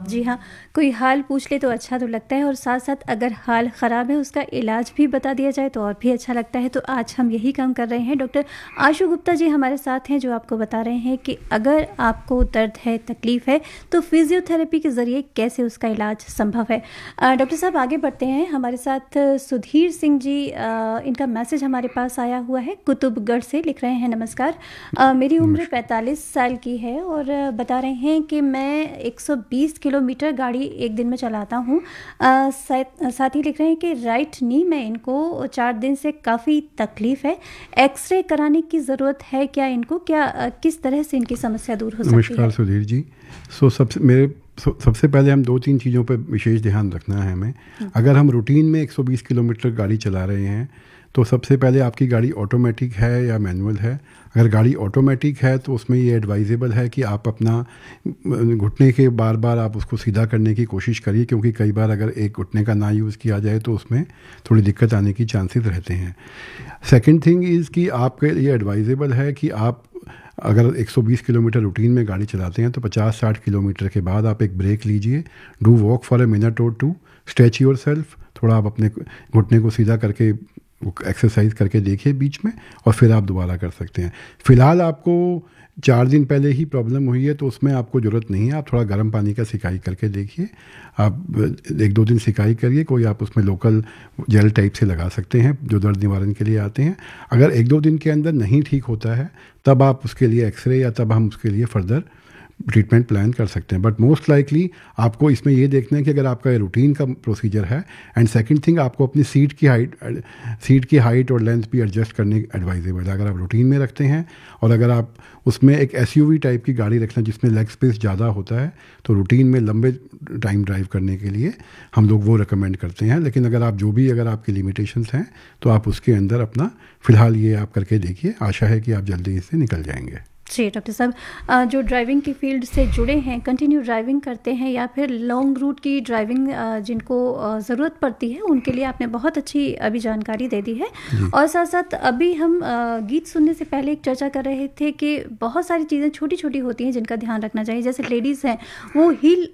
जी हाँ, कोई हाल पूछ ले तो अच्छा तो लगता है और साथ-साथ अगर हाल ख़राब है उसका इलाज भी बता दिया जाए तो और भी अच्छा लगता है। तो आज हम यही काम कर रहे हैं। डॉक्टर आशु गुप्ता जी हमारे साथ हैं जो आपको बता रहे हैं कि अगर आपको दर्द है, तकलीफ़ है तो फ़िज़ियोथेरेपी के ज़रिए कैसे उसका इलाज संभव है। डॉक्टर साहब आगे बढ़ते हैं। हमारे साथ सुधीर सिंह जी इनका मैसेज हमारे पास आया हुआ है, कुतुबगढ़ से लिख रहे हैं नमस्कार। मेरी उम्र 45 साल की है और बता रहे हैं कि मैं 120 किलोमीटर गाड़ी एक दिन में चलाता हूँ। साथ ही लिख रहे हैं कि राइट नी में इनको 4 दिन से काफ़ी तकलीफ़ है। एक्सरे कराने की ज़रूरत है क्या इनको? किस तरह से इनकी समस्या दूर हो सकती है? नमस्कार सुधीर जी। सबसे पहले हम 2-3 चीज़ों पर विशेष ध्यान रखना है हमें। अगर हम रूटीन में 120 किलोमीटर गाड़ी चला रहे हैं तो सबसे पहले आपकी गाड़ी ऑटोमेटिक है या मैनुअल है। अगर गाड़ी ऑटोमेटिक है तो उसमें ये एडवाइजेबल है कि आप अपना घुटने के बार बार आप उसको सीधा करने की कोशिश करिए, क्योंकि कई बार अगर एक घुटने का ना यूज़ किया जाए तो उसमें थोड़ी दिक्कत आने की चांसेस रहते हैं। सेकंड थिंग इज़ कि आपके लिए एडवाइजेबल है कि आप अगर 120 किलोमीटर रूटीन में गाड़ी चलाते हैं तो 50-60 किलोमीटर के बाद आप एक ब्रेक लीजिए, do walk for a minute और 2, स्ट्रेच योर सेल्फ, थोड़ा आप अपने घुटने को सीधा करके एक्सरसाइज करके देखिए बीच में, और फिर आप दोबारा कर सकते हैं। फ़िलहाल आपको 4 दिन पहले ही प्रॉब्लम हुई है तो उसमें आपको ज़रूरत नहीं है। आप थोड़ा गर्म पानी का सिकाई करके देखिए। आप 1-2 दिन सिकाई करिए, कोई आप उसमें लोकल जेल टाइप से लगा सकते हैं जो दर्द निवारण के लिए आते हैं। अगर 1-2 दिन के अंदर नहीं ठीक होता है तब आप उसके लिए एक्सरे या तब हम उसके लिए फर्दर ट्रीटमेंट प्लान कर सकते हैं। बट मोस्ट लाइकली आपको इसमें ये देखना है कि अगर आपका रूटीन का प्रोसीजर है, एंड सेकंड थिंग आपको अपनी सीट की हाइट और लेंथ भी एडजस्ट करने एडवाइजेबल है। अगर आप रूटीन में रखते हैं और अगर आप उसमें एक SUV टाइप की गाड़ी रखना जिसमें लेग स्पेस ज़्यादा होता है तो रूटीन में लंबे टाइम ड्राइव करने के लिए हम लोग वो रिकमेंड करते हैं। लेकिन अगर आपकी लिमिटेशंस हैं तो आप उसके अंदर अपना फ़िलहाल ये आप करके देखिए। आशा है कि आप जल्दी इससे निकल जाएंगे। जी डॉक्टर साहब, जो ड्राइविंग की फील्ड से जुड़े हैं, कंटिन्यू ड्राइविंग करते हैं या फिर लॉन्ग रूट की ड्राइविंग जिनको ज़रूरत पड़ती है उनके लिए आपने बहुत अच्छी अभी जानकारी दे दी है। और साथ साथ अभी हम गीत सुनने से पहले एक चर्चा कर रहे थे कि बहुत सारी चीज़ें छोटी छोटी होती हैं जिनका ध्यान रखना चाहिए। जैसे लेडीज़ हैं वो हील